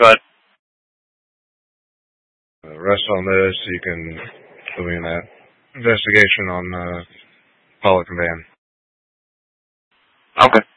Go ahead. Rest on this, you can put me in that investigation on Pollock and Van. Okay.